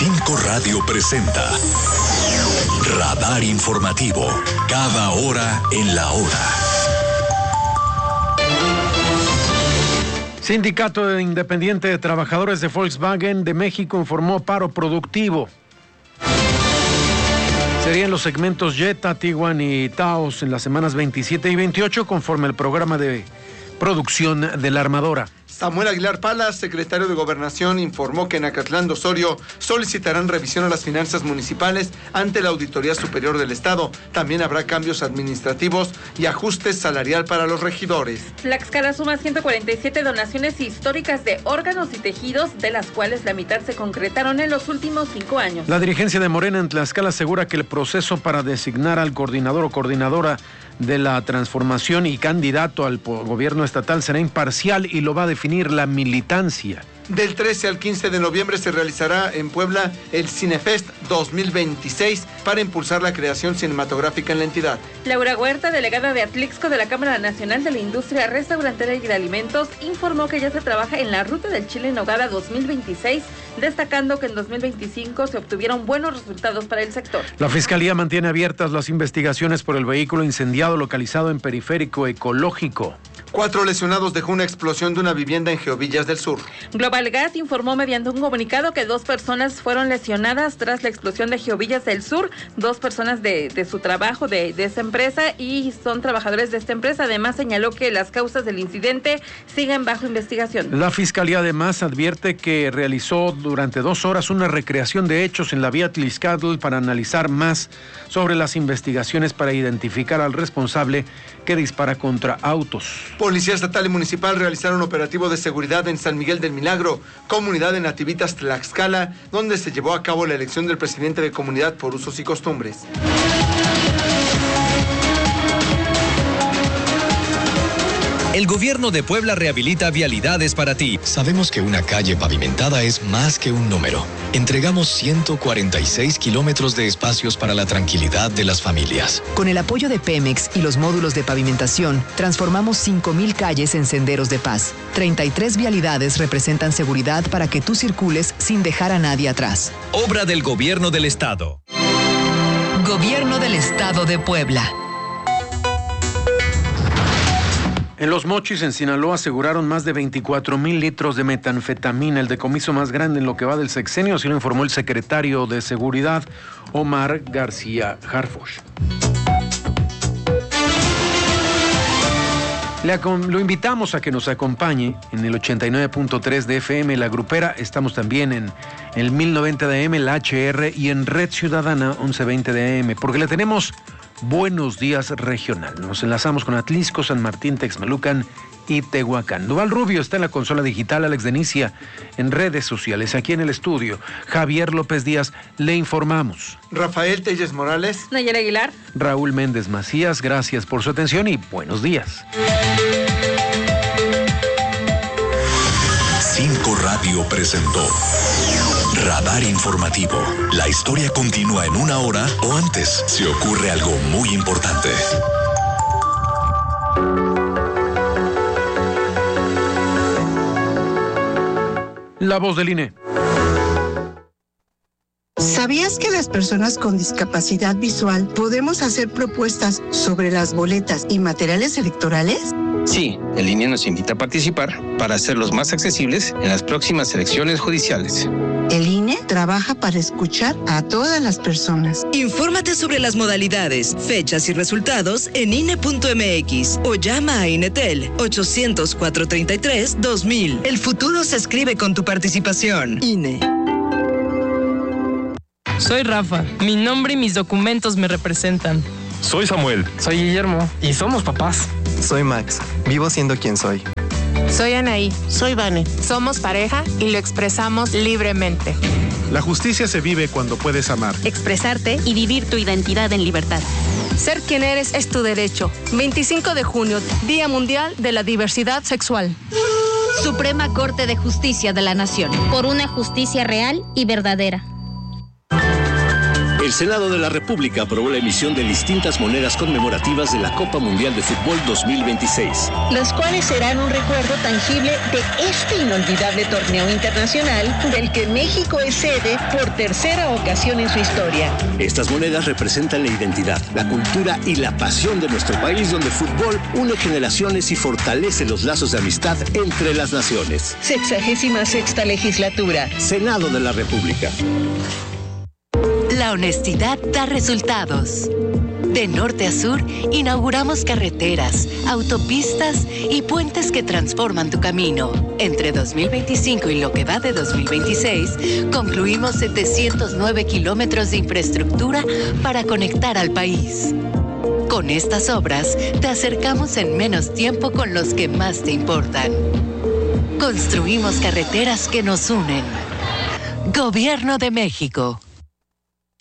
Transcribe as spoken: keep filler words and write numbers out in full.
Cinco Radio presenta Radar Informativo, cada hora en la hora. Sindicato Independiente de Trabajadores de Volkswagen de México informó paro productivo. Serían los segmentos Jetta, Tiguan y Taos en las semanas veintisiete y veintiocho conforme al programa de producción de la armadora. Samuel Aguilar Palas, secretario de Gobernación, informó que en Acatlán de Osorio solicitarán revisión a las finanzas municipales ante la Auditoría Superior del Estado. También habrá cambios administrativos y ajustes salarial para los regidores. Tlaxcala suma ciento cuarenta y siete donaciones históricas de órganos y tejidos, de las cuales la mitad se concretaron en los últimos cinco años. La dirigencia de Morena en Tlaxcala asegura que el proceso para designar al coordinador o coordinadora de la transformación y candidato al gobierno estatal será imparcial y lo va a definir la militancia. Del trece al quince de noviembre se realizará en Puebla el Cinefest dos mil veintiséis para impulsar la creación cinematográfica en la entidad. Laura Huerta, delegada de Atlixco de la Cámara Nacional de la Industria Restaurantera y de Alimentos, informó que ya se trabaja en la ruta del chile en nogada dos mil veintiséis, destacando que en dos mil veinticinco se obtuvieron buenos resultados para el sector. La Fiscalía mantiene abiertas las investigaciones por el vehículo incendiado localizado en Periférico Ecológico. Cuatro lesionados dejó una explosión de una vivienda en Geovillas del Sur. Global Gas informó mediante un comunicado que dos personas fueron lesionadas tras la explosión de Geovillas del Sur, dos personas de, de su trabajo de, de esa empresa y son trabajadores de esta empresa. Además señaló que las causas del incidente siguen bajo investigación. La Fiscalía además advierte que realizó durante dos horas una recreación de hechos en la vía Tlaxcala para analizar más sobre las investigaciones para identificar al responsable que dispara contra autos. Policía Estatal y Municipal realizaron un operativo de seguridad en San Miguel del Milagro, comunidad de Nativitas Tlaxcala, donde se llevó a cabo la elección del presidente de comunidad por usos y costumbres. El gobierno de Puebla rehabilita vialidades para ti. Sabemos que una calle pavimentada es más que un número. Entregamos ciento cuarenta y seis kilómetros de espacios para la tranquilidad de las familias. Con el apoyo de Pemex y los módulos de pavimentación, transformamos cinco mil calles en senderos de paz. treinta y tres vialidades representan seguridad para que tú circules sin dejar a nadie atrás. Obra del Gobierno del Estado. Gobierno del Estado de Puebla. En Los Mochis, en Sinaloa, aseguraron más de veinticuatro mil litros de metanfetamina, el decomiso más grande en lo que va del sexenio, así lo informó el secretario de Seguridad, Omar García Harfuch. Le, lo invitamos a que nos acompañe en el ochenta y nueve punto tres de F M, La Grupera. Estamos también en el mil noventa de A M, la H R, y en Red Ciudadana once veinte de A M, porque le tenemos Buenos Días Regional. Nos enlazamos con Atlixco, San Martín, Texmelucan y Tehuacán. Duval Rubio está en la consola digital, Alex Denicia en redes sociales. Aquí en el estudio, Javier López Díaz, le informamos. Rafael Telles Morales. Nayera Aguilar. Raúl Méndez Macías, gracias por su atención y buenos días. Cinco Radio presentó Radar Informativo. La historia continúa en una hora o antes si ocurre algo muy importante. La voz del I N E. ¿Sabías que las personas con discapacidad visual podemos hacer propuestas sobre las boletas y materiales electorales? Sí, el I N E nos invita a participar para hacerlos más accesibles en las próximas elecciones judiciales. El I N E trabaja para escuchar a todas las personas. Infórmate sobre las modalidades, fechas y resultados en I N E punto M X o llama a INETEL ochocientos, cuatrocientos treinta y tres, dos mil. El futuro se escribe con tu participación. I N E. Soy Rafa. Mi nombre y mis documentos me representan. Soy Samuel. Soy Guillermo. Y somos papás. Soy Max. Vivo siendo quien soy. Soy Anaí. Soy Vane. Somos pareja y lo expresamos libremente. La justicia se vive cuando puedes amar, expresarte y vivir tu identidad en libertad. Ser quien eres es tu derecho. veinticinco de junio, Día Mundial de la Diversidad Sexual. Suprema Corte de Justicia de la Nación. Por una justicia real y verdadera. El Senado de la República aprobó la emisión de distintas monedas conmemorativas de la Copa Mundial de Fútbol dos mil veintiséis. Las cuales serán un recuerdo tangible de este inolvidable torneo internacional del que México es sede por tercera ocasión en su historia. Estas monedas representan la identidad, la cultura y la pasión de nuestro país, donde el fútbol une generaciones y fortalece los lazos de amistad entre las naciones. Sexagésima sexta legislatura. Senado de la República. La honestidad da resultados. De norte a sur, inauguramos carreteras, autopistas y puentes que transforman tu camino. Entre dos mil veinticinco y lo que va de dos mil veintiséis, concluimos setecientos nueve kilómetros de infraestructura para conectar al país. Con estas obras, te acercamos en menos tiempo con los que más te importan. Construimos carreteras que nos unen. Gobierno de México.